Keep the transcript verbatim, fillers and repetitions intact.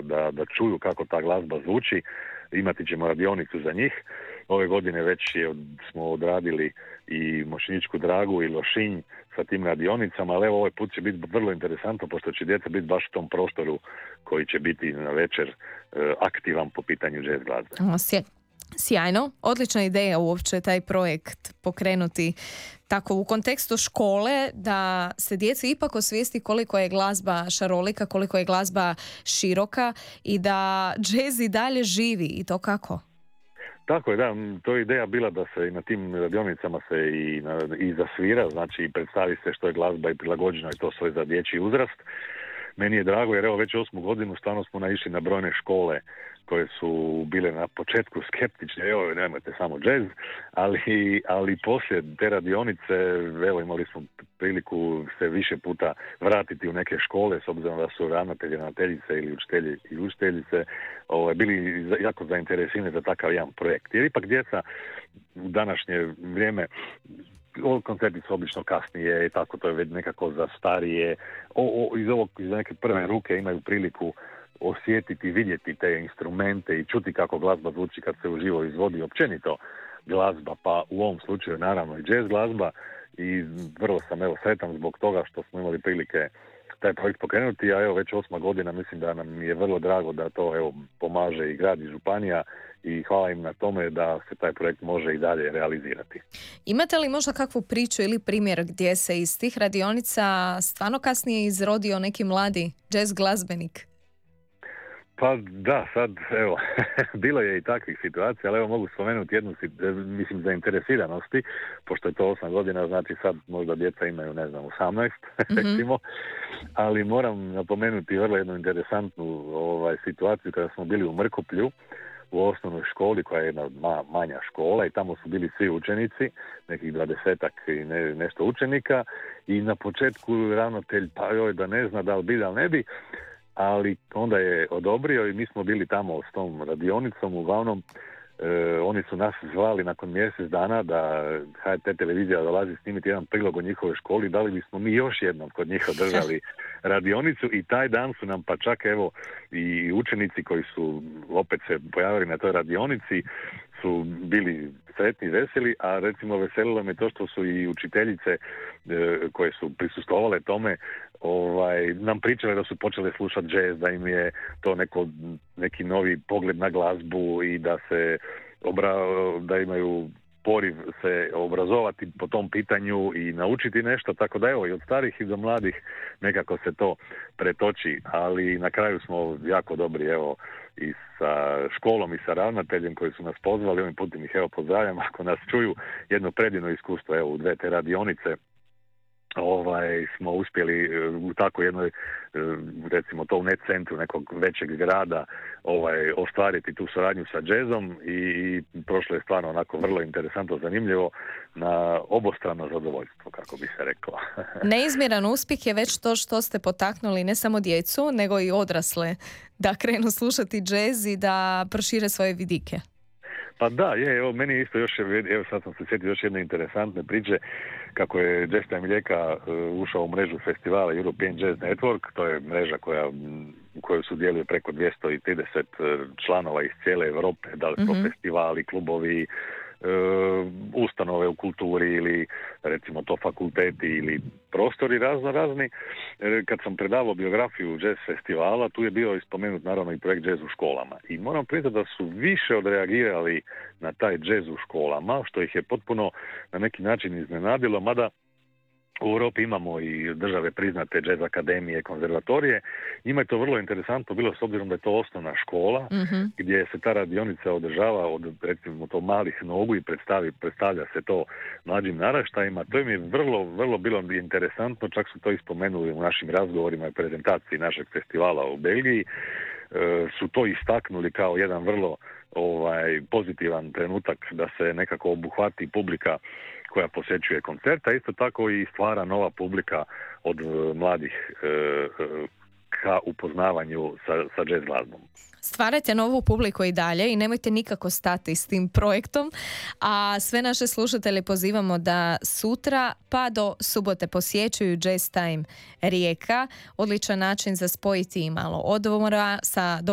da, da čuju kako ta glazba zvuči. Imati ćemo radionicu za njih. Ove godine već je, smo odradili i Mošćeničku Dragu i Lošinj sa tim radionicama, ali evo ovaj put će biti vrlo interesantno, pošto će djeca biti baš u tom prostoru koji će biti na večer e, aktivan po pitanju jazz glazbe. Sjajno, odlična ideja uopće taj projekt pokrenuti tako u kontekstu škole, da se djeci ipak osvijesti koliko je glazba šarolika, koliko je glazba široka i da džez i dalje živi, i to kako? Tako je, da, to je ideja bila da se i na tim radionicama se i, na, i zasvira, znači i predstavi se što je glazba i prilagođeno i to sve za dječji uzrast. Meni je drago jer evo već osmu godinu stvarno smo naišli na brojne škole koje su bile na početku skeptične, evo nemojte samo džez, ali, ali poslije te radionice, evo imali smo priliku se više puta vratiti u neke škole, s obzirom da su ravnatelji, ravnateljice ili učitelji i učiteljice ovaj, bili jako zainteresirani za takav jedan projekt. Jer ipak djeca u današnje vrijeme, koncerti su obično kasnije i tako, to je već nekako za starije, o, o, iz, ovog, iz neke prve ruke imaju priliku osjetiti, vidjeti te instrumente i čuti kako glazba zvuči kad se uživo izvodi općenito glazba, pa u ovom slučaju naravno i jazz glazba, i vrlo sam evo sretan zbog toga što smo imali prilike taj projekt pokrenuti, a evo već osma godina mislim da nam je vrlo drago da to evo pomaže i grad i županija i hvala im na tome da se taj projekt može i dalje realizirati. Imate li možda kakvu priču ili primjer gdje se iz tih radionica stvarno kasnije izrodio neki mladi jazz glazbenik? Pa da, sad, evo, bilo je i takvih situacija, ali evo mogu spomenuti jednu, mislim, zainteresiranosti, pošto je to osam godina, znači sad možda djeca imaju, ne znam, osamnaest, mm-hmm. recimo, ali moram napomenuti vrlo jednu interesantnu ovaj, situaciju kada smo bili u Mrkoplju, u osnovnoj školi, koja je jedna ma, manja škola, i tamo su bili svi učenici, nekih dvadesetak i ne, nešto učenika, i na početku ravnatelj, pa joj, da ne zna da li bi, da li ne bi, ali onda je odobrio i mi smo bili tamo s tom radionicom. Uglavnom, e, oni su nas zvali nakon mjesec dana da H R T televizija dolazi snimiti jedan prilog o njihovoj školi, da li bismo mi još jednom kod njih održali radionicu, i taj dan su nam pa čak evo i učenici koji su opet se pojavili na toj radionici su bili sretni i veseli, a recimo veselilo me to što su i učiteljice e, koje su prisustvovale tome ovaj, nam pričale da su počele slušati jazz, da im je to neko, neki novi pogled na glazbu i da se obra, da imaju poriv se obrazovati po tom pitanju i naučiti nešto, tako da evo i od starih i do mladih nekako se to pretoči, ali na kraju smo jako dobri evo i sa školom i sa ravnateljem koji su nas pozvali, ovim putem ih evo pozdravljam ako nas čuju, jedno predivno iskustvo evo u dve te radionice. Ovaj, smo uspjeli u tako jednoj, recimo to u net centru nekog većeg grada ovaj, ostvariti tu suradnju sa džezom i, i prošlo je stvarno onako vrlo interesantno, zanimljivo, na obostrano zadovoljstvo, kako bi se reklo. Neizmjeran uspjeh je već to što ste potaknuli ne samo djecu, nego i odrasle da krenu slušati džez i da prošire svoje vidike. Pa da, je, evo, meni je isto još, evo sad sam se sjetio još jedne interesantne priče, kako je Jazz Time Rijeka uh, ušao u mrežu festivala European Jazz Network, to je mreža koja, u kojoj sudjeluje preko dvjesto trideset članova iz cijele Europe, da li to mm-hmm. festivali, klubovi, uh, ustanove u kulturi ili recimo to fakulteti ili prostori razno razni. Kad sam predavao biografiju jazz festivala, tu je bio ispomenut naravno i projekt jazz u školama. I moram priznati da su više odreagirali na taj jazz u školama, što ih je potpuno na neki način iznenadilo, mada u Europi imamo i države priznate jazz akademije, konzervatorije. Njima je to vrlo interesantno bilo s obzirom da je to osnovna škola, mm-hmm. gdje se ta radionica održava od recimo to malih nogu i predstavi, predstavlja se to mlađim naraštajima. To im je vrlo, vrlo bilo interesantno, čak su to ispomenuli u našim razgovorima i prezentaciji našeg festivala u Belgiji. E, su to istaknuli kao jedan vrlo ovaj pozitivan trenutak da se nekako obuhvati publika koja posjećuje koncert, a isto tako i stvara nova publika od mladih e, ka upoznavanju sa, sa jazz glazbom. Stvarajte novu publiku i dalje i nemojte nikako stati s tim projektom, a sve naše slušatelje pozivamo da sutra pa do subote posjećuju Jazz Time Rijeka, odličan način za spojiti i malo odmora sa